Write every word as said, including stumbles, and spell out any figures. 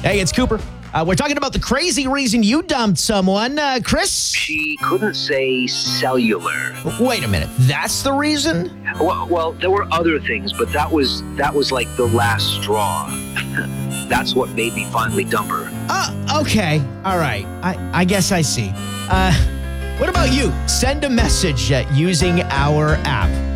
Hey, it's Cooper. Uh, we're talking about the crazy reason you dumped someone. Uh, Chris? She couldn't say cellular. Wait a minute. That's the reason? Well, well, there were other things, but that was that was like the last straw. That's what made me finally dump her. Oh, okay. All right. I, I guess I see. Uh, what about you? Send a message uh, using our app.